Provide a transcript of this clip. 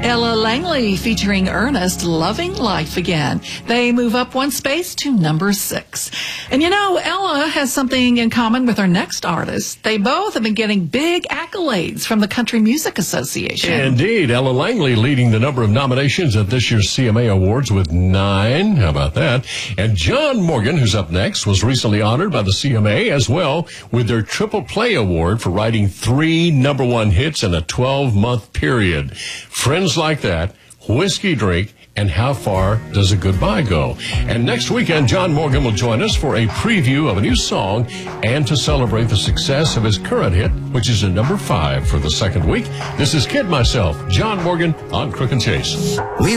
Ella Langley featuring Ernest, Loving Life Again. They move up one space to number 6. And you know, Ella has something in common with her next artist. They both have been getting big accolades from the Country Music Association. Indeed. Ella Langley leading the number of nominations at this year's CMA Awards with 9. How about that? And John Morgan, who's up next, was recently honored by the CMA as well with their Triple Play Award for writing 3 number 1 hits in a 12-month period. Friends Like That, Whiskey Drink, and How Far Does a Goodbye Go? And next weekend, John Morgan will join us for a preview of a new song and to celebrate the success of his current hit, which is a number 5 for the second week. This is Kid Myself, John Morgan on Crook and Chase.